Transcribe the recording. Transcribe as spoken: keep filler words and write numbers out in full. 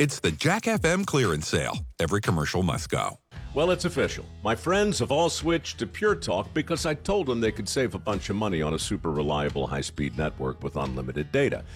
It's the Jack F M clearance sale. Every commercial must go. Well, it's official. My friends have all switched to Pure Talk because I told them they could save a bunch of money on a super reliable high-speed network with unlimited data.